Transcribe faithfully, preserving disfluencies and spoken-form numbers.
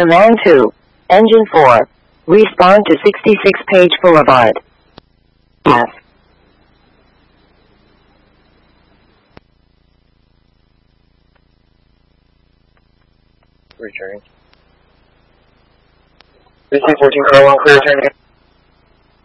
Command two. Engine four. Respond to sixty-six Page Boulevard. F. Returning. B C fourteen Car one, clear turning.